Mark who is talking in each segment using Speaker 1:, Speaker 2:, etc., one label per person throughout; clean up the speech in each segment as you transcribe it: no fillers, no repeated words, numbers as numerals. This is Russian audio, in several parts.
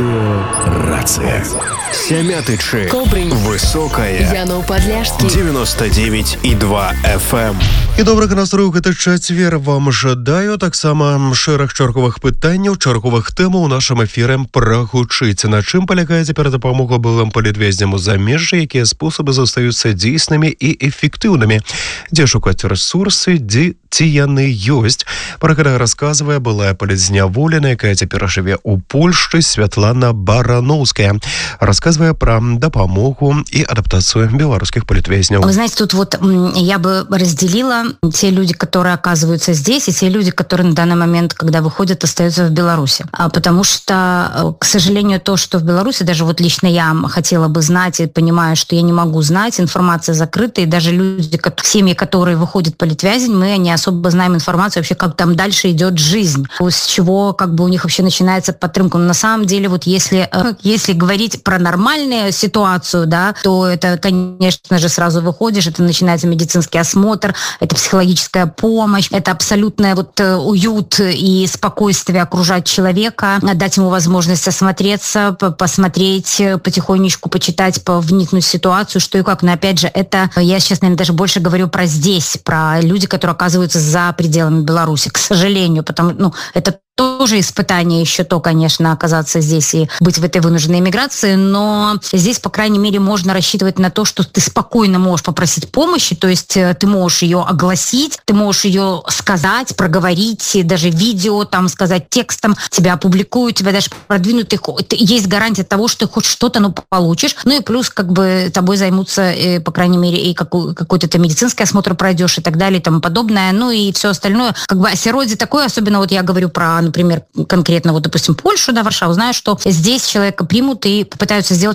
Speaker 1: Радио «Рация». Сямятычы.
Speaker 2: Кобрынь.
Speaker 1: Высокая.
Speaker 2: Янов Подляшский.
Speaker 1: 99,2 FM.
Speaker 3: І добрага настрою гэты чацвер вам жадаю, таксама шэраг чарговых пытанняў, чарговых тэмаў у нашым эфіры прагучыць. На чым палягае цяпер дапамога былым палітвязням у замежжы, якія спосабы застаюцца дзейснымі і эфектыўнымі, дзе шукаць рэсурсы, ці яны ёсць. Пра гэта расказвае былая палітзняволеная, якая цяпер жыве ў Польшчы, Святлана Барановская. Рассказывая про допомогу и адаптацию белорусских политвязней.
Speaker 4: Вы знаете, тут вот я бы разделила те люди, которые оказываются здесь, и те люди, которые на данный момент, когда выходят, остаются в Беларуси. Потому что, к сожалению, то, что в Беларуси, даже вот лично я хотела бы знать и понимаю, что я не могу знать, информация закрыта, и даже люди, семьи, которые выходят политвязень, мы не особо знаем информацию вообще, как там дальше идет жизнь, с чего как бы у них вообще начинается подтримка. Но на самом деле, вот если говорить про нормальную ситуацию, да, то это, конечно же, сразу выходишь, это начинается медицинский осмотр, это психологическая помощь, это абсолютный вот уют и спокойствие окружать человека, дать ему возможность осмотреться, посмотреть, потихонечку почитать, вникнуть в ситуацию, что и как. Но опять же, это, я сейчас, наверное, даже больше говорю про здесь, про люди, которые оказываются за пределами Беларуси, к сожалению, потому, это тоже испытание еще то, конечно, оказаться здесь и быть в этой вынужденной эмиграции, но здесь, по крайней мере, можно рассчитывать на то, что ты спокойно можешь попросить помощи, то есть ты можешь ее огласить, ты можешь ее сказать, проговорить, даже видео, там, сказать текстом, тебя опубликуют, тебя даже продвинут, есть гарантия того, что ты хоть что-то, получишь, и плюс, как бы, тобой займутся, по крайней мере, и какой-то ты медицинский осмотр пройдешь и так далее, и тому подобное, и все остальное, как бы, о сироде такое, особенно вот я говорю про, например, конкретно, вот, допустим, Польшу, да, Варшаву, знаю, что здесь человека примут и попытаются сделать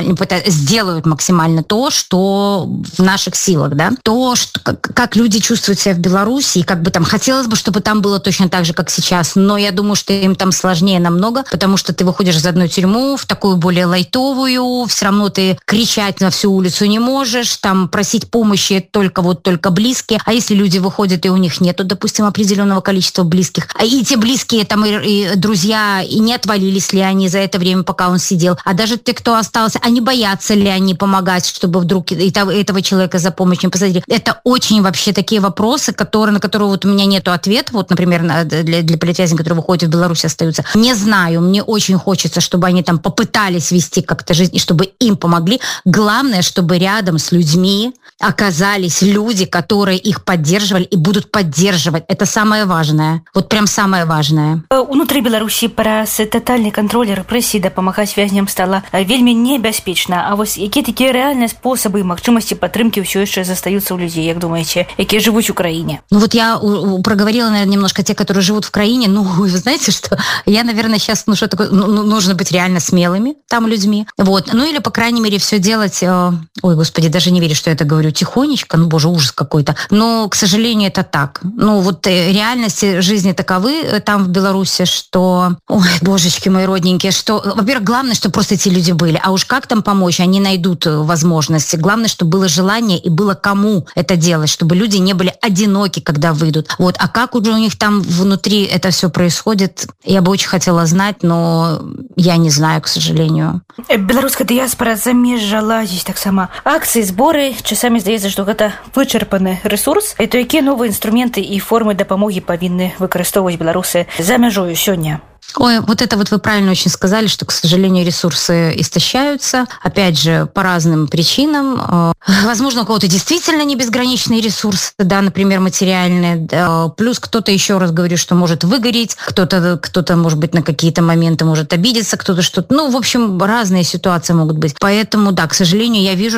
Speaker 4: сделают максимально то, что в наших силах, да, то, что, как люди чувствуют себя в Беларуси, и как бы там хотелось бы, чтобы там было точно так же, как сейчас, но я думаю, что им там сложнее намного, потому что ты выходишь из одной тюрьмы в такую более лайтовую, все равно ты кричать на всю улицу не можешь, там просить помощи только близкие, а если люди выходят и у них нету, допустим, определенного количества близких, и те близкие там и друзья, и не отвалились ли они за это время, пока он сидел, а даже те, кто остался, а не боятся ли они помогать, чтобы вдруг этого человека за помощью посадили. Это очень вообще такие вопросы, на которые вот у меня нету ответа, вот, например, для политвязней, которые выходят в Беларусь, остаются. Не знаю, мне очень хочется, чтобы они там попытались вести как-то жизнь, и чтобы им помогли. Главное, чтобы рядом с людьми оказались люди, которые их поддерживали и будут поддерживать. Это самое важное. Вот прям самое важное.
Speaker 5: Унутры Беларусі праз тотальны контроль рэпрэсій дапамагаць вязням стала вельмі небяспечна. А вось якія такія рэальныя спосабы і магчымасці падтрымкі ўсё яшчэ застаюцца ў людзей, як думаеце, якія жывуць у краіне?
Speaker 4: Вот я проговорила, наверное, немножко те, которые живут в краине. Вы знаете, что я, наверное, сейчас, что такое, нужно быть реально смелыми там людьми. Вот. Или, по крайней мере, все делать, ой, господи, даже не верю, что я это говорю, тихонечко, боже, ужас какой-то. Но, к сожалению, это так. Вот реальности жизни таковы там в Беларуси, что, ой, божечки мои родненькие, что, во-первых, главное, что просто эти люди были. А уж как там помочь, они найдут возможности. Главное, чтобы было желание и было кому это делать, чтобы люди не были одиноки, когда выйдут. Вот. А как уже у них там внутри это все происходит, я бы очень хотела знать, но я не знаю, к сожалению.
Speaker 5: Беларуская дыяспора замежжа ладзіць таксама акцыі, зборы. Часамі здаецца, што гэта вычарпаны ресурс. То якія новыя інструменты і формы дапамогі павінны выкарыстоўваць беларусы за мяжою сёння?
Speaker 4: Ой, вот это вот вы правильно очень сказали, что, к сожалению, ресурсы истощаются, опять же, по разным причинам. Возможно, у кого-то действительно не безграничные ресурсы, да, например, материальные, да. Плюс кто-то, еще раз говорю, что может выгореть, кто-то, может быть, на какие-то моменты может обидеться, кто-то что-то, в общем, разные ситуации могут быть. Поэтому, да, к сожалению, я вижу,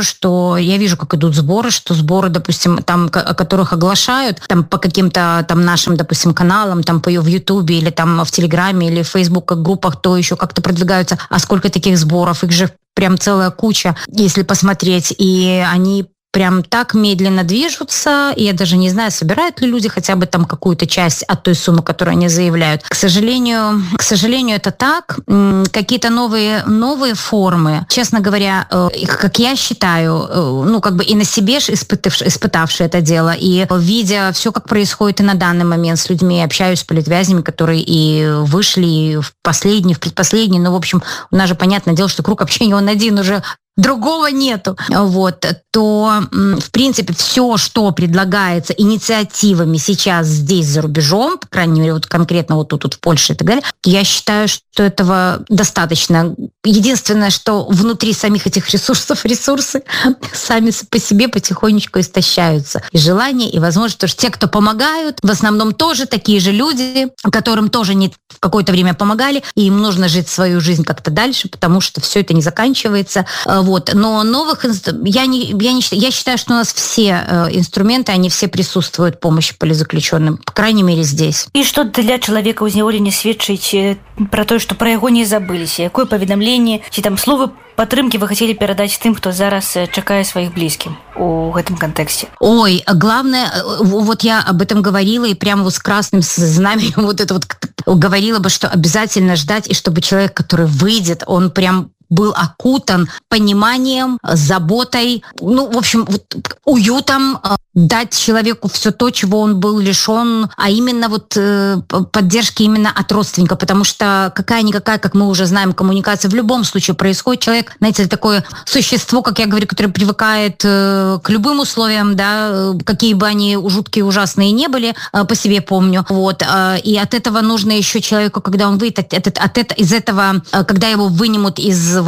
Speaker 4: как идут сборы, что сборы, допустим, там, о которых оглашают, там, по каким-то там нашим, допустим, каналам, там, в Ютубе или там в Телеграме, или в Фейсбук-группах, то еще как-то продвигаются. А сколько таких сборов? Их же прям целая куча, если посмотреть. И они прям так медленно движутся. Я даже не знаю, собирают ли люди хотя бы там какую-то часть от той суммы, которую они заявляют. К сожалению, это так. Какие-то новые формы, честно говоря, как я считаю, и на себе испытавшие это дело, и видя все, как происходит и на данный момент с людьми, общаюсь с политвязнями, которые и вышли в последний, в предпоследний, в общем, у нас же понятное дело, что круг общения он один уже, другого нету, то, в принципе, все, что предлагается инициативами сейчас здесь, за рубежом, по крайней мере, конкретно тут в Польше и так далее, я считаю, что этого достаточно. Единственное, что внутри самих этих ресурсы сами по себе потихонечку истощаются. И желание, и возможность, потому что те, кто помогают, в основном тоже такие же люди, которым тоже в какое-то время помогали, и им нужно жить свою жизнь как-то дальше, потому что все это не заканчивается. Но новых я считаю, что у нас все инструменты, они все присутствуют в помощи политзаключенным, по крайней мере, здесь.
Speaker 5: И что для человека у зняволення сведчыць про то, что про яго не забыліся? Якое паведамленне ці там словы падтрымкі вы хотели перадаць тым, хто зараз чакае сваіх блізкіх у гэтым контексте?
Speaker 4: Ой, главное, я об этом говорила, и прямо с красным знаменем говорила бы, что обязательно ждать, и чтобы человек, который выйдет, он прям был окутан пониманием, заботой, уютом, дать человеку все то, чего он был лишен, а именно поддержки именно от родственника, потому что какая-никакая, как мы уже знаем, коммуникация в любом случае происходит. Человек, знаете, такое существо, как я говорю, которое привыкает к любым условиям, да, какие бы они жуткие, ужасные не были, по себе помню. И от этого нужно еще человеку, когда он выйдет, из этого, когда его вынимут из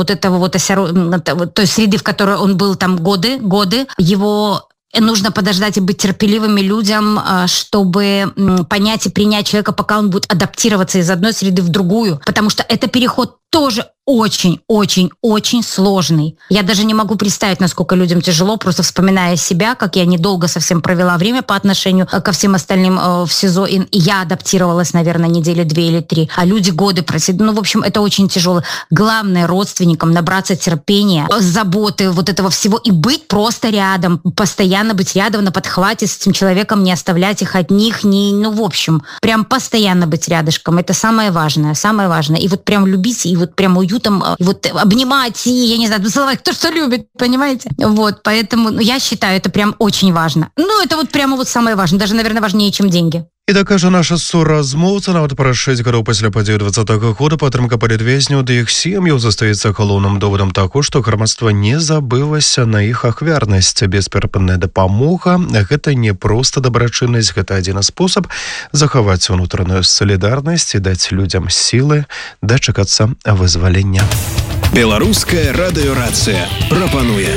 Speaker 4: той среды, в которой он был там годы, его нужно подождать и быть терпеливыми людям, чтобы понять и принять человека, пока он будет адаптироваться из одной среды в другую, потому что это переход тоже очень-очень-очень сложный. Я даже не могу представить, насколько людям тяжело, просто вспоминая себя, как я недолго совсем провела время по отношению ко всем остальным в СИЗО, и я адаптировалась, наверное, недели 2 или 3, а люди годы просидели. В общем, это очень тяжело. Главное родственникам набраться терпения, заботы этого всего и быть просто рядом, постоянно быть рядом на подхвате с этим человеком, не оставлять их одних, в общем, прям постоянно быть рядышком. Это самое важное, самое важное. И прям любить, и прям уютом, обнимать, и, я не знаю, целовать, кто что любит, понимаете? Поэтому я считаю, это прям очень важно. Это прямо самое важное, даже, наверное, важнее, чем деньги.
Speaker 3: І дакажа наша суразмоўца, нават праз 6 гадоў пасля падзею 20-го года падтрымка палітвязняў ды іх сем'яў застаецца галоўным довадам таго, што грамадства не забылася на іх ахвярнасць. Бесперапынная дапамога – гэта не проста дабрачыннасць, гэта адзін спосаб захаваць унутраную салідарнасць і даць людзям сілы дачакацца вызвалення.
Speaker 1: Беларуская радыёрацыя прапануе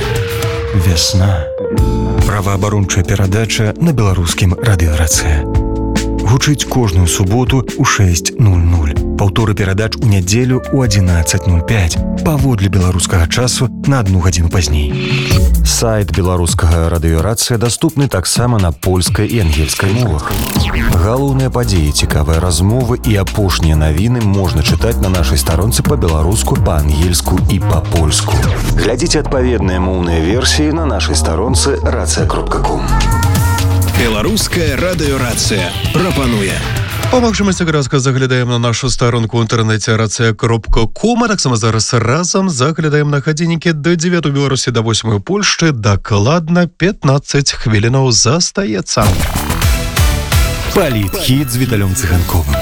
Speaker 2: Вясна. Праваабарончая перадача на беларускім радыёрацыя. Гучыць кожную суботу ў 6:00. Паўторы перадач у нядзелю ў 11:05. Паводле беларускага часу на 1 гадзіну пазней. Сайт беларускага радыёрацыя даступны таксама на польскай і ангельскай мовах. Галоўныя падзеі, цікавыя размовы і апошнія навіны можна чытаць на нашай старонцы па-беларуску, па-ангельску і па-польску. Глядзіце адпаведныя моўныя версіі на нашай старонцы racja.com.
Speaker 1: Беларуская радыёрацыя прапануе.
Speaker 3: По магчымасці гразка заглядаем на нашу старонку ў інтэрнэце racja.com, а таксама зараз разам заглядаем на гадзіннікі да 9 у Беларусі, да 8 у Польшчы, дакладна 15 хвілінаў застаецца.
Speaker 2: Палітхіт з Віталём Цыганковым.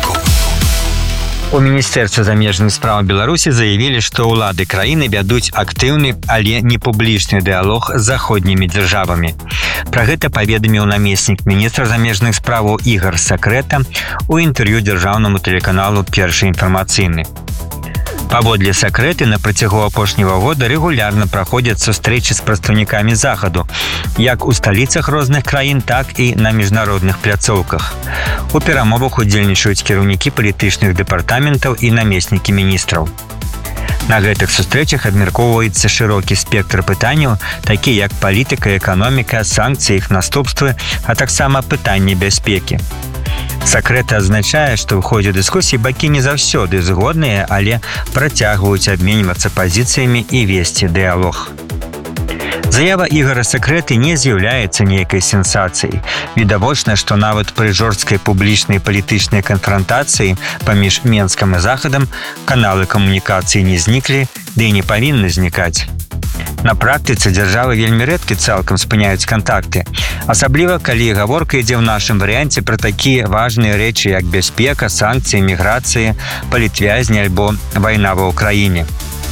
Speaker 6: У Міністэрстве замежных спраў Беларусі заявілі, што ўлады краіны вядуць актыўны, але не публічны дыялог з заходнімі дзяржавамі. Пра гэта паведаміў намеснік міністра замежных справаў Ігар Сакрэта у інтэрв'ю дзяржаўнаму тэлеканалу «Першы інфармацыйны». Паводле Сакрэты, на працягу апошняга года рэгулярна праходзяць сустрэчы з прадстаўнікамі захаду, як у сталіцах розных краін, так і на міжнародных пляцоўках. У перамовах удзельнічаюць кіраўнікі палітычных дэпартаментаў і намеснікі міністраў. На гэтых сустрэчах абмяркоўваецца шырокі спектр пытанняў, такі як палітыка, эканоміка, санкцыі, іх наступствы, а таксама пытанні бяспекі. Сакрэта адзначае, што ў ходзе дыскусіі бакі не заўсёды згодныя, але працягваюць абменьвацца пазіцыямі і весці дыялог. Заява Ігора Сакрэты не з'яўляецца нейкай сенсацыяй. Відавочна, што нават пры жорсткай публічнай палітычнай канфрантацыі паміж Менскам і Захадам каналы камунікацыі не зніклі, ды і не павінны знікаць. На практыцы дзяржавы вельмі рэдка цалкам спыняюць кантакты, асабліва калі гаворка ідзе ў нашым варыянце пра такія важныя рэчы, як бяспека, санкцыі, міграцыі, палітвязні альбо вайна ва ўкраіне.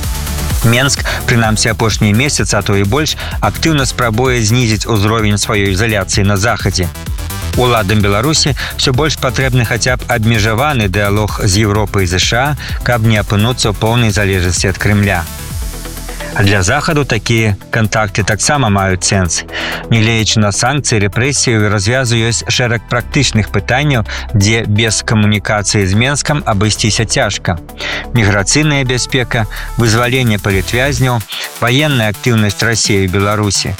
Speaker 6: Менск, прынамсі апошні месяц, а то і больш, актыўна спрабуе знізіць узровень сваёй ізаляцыі на захадзе. Уладам Беларусі ўсё больш патрэбны хаця б абмежаваны дыялог з Еўропай і ЗША, каб не апынуцца ў поўнай залежнасці ад Крымля. А для Захаду такія кантакты таксама маюць сэнс. Нягледзячы на санкцыі, рэпрэсіі, развязу ёсць шэраг практычных пытанняў, дзе без камунікацыі з Менскам абысціся цяжка. Міграцыйная бяспека, вызваленне палітвязняў, ваенная актыўнасць Расіі ў Беларусі.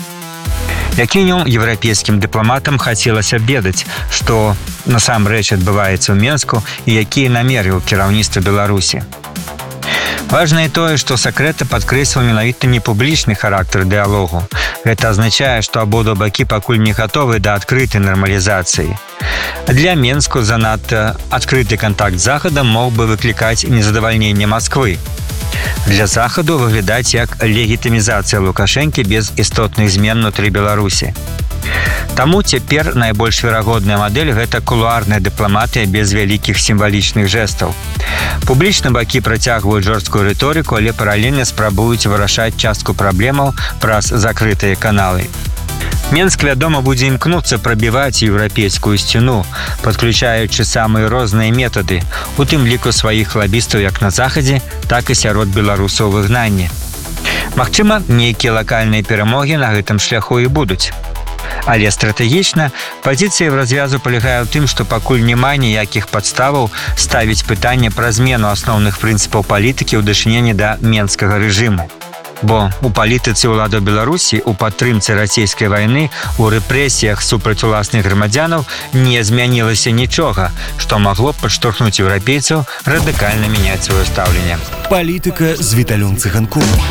Speaker 6: Як мінімум, еўрапейскім дыпламатам хацелася ведаць, што насамрэч адбываецца ў Менску і якія намеры ў кіраўніцтва Беларусі. Важна і тое, што Сакрэта падкрэсліў менавіта непублічны характар дыялогу. Гэта азначае, што абодва бакі пакуль не гатовы да адкрытай нармалізацыі. Для Менску занадта адкрыты кантакт з Захадам мог бы выклікаць незадавальненне Масквы. Для Захаду выглядаць як легітымізацыя Лукашэнкі без істотных змен унутры Беларусі. Таму цяпер найбольш верагодная мадэль – гэта кулуарная дыпламатыя без вялікіх сімвалічных жэстаў. Публічна бакі працягваюць жорсткую рыторыку, але паралельна спрабуюць вырашаць частку праблемаў праз закрытыя каналы. Менск, вядома, будзе імкнуцца прабіваць еўрапейскую сцяну, падключаючы самыя розныя метады, у тым ліку сваіх лабістаў як на Захадзе, так і сярод беларусаў у выгнанні. Магчыма, нейкія лакальныя перамогі на гэтым шляху і будуць. Але стратэгічна пазіцыя развязу палягае ў тым, што пакуль няма ніякіх падставаў ставіць пытанне пра змену асноўных прынцыпаў палітыкі ў дачыненні да менскага рэжыму. Бо у палітыцы ўладаў Беларусі, у падтрымцы расійскай вайны, у рэпрэсіях супраць уласных грамадзянаў не змянілася нічога, што магло б падштурхнуць еўрапейцаў радыкальна мяняць сваё стаўленне.
Speaker 2: Палітыка з Віталём Цыганковым.